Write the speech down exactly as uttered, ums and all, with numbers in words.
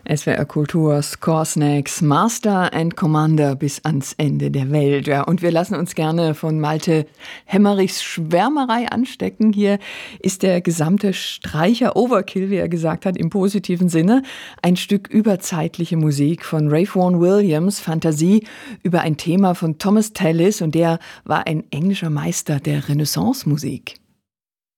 S W R Kultur, Score Snacks, Master and Commander bis ans Ende der Welt. Ja, und wir lassen uns gerne von Malte Hemmerichs Schwärmerei anstecken. Hier ist der gesamte Streicher Overkill, wie er gesagt hat, im positiven Sinne. Ein Stück überzeitliche Musik von Ralph Vaughan Williams, Fantasie über ein Thema von Thomas Tallis, und der war ein englischer Meister der Renaissance-Musik.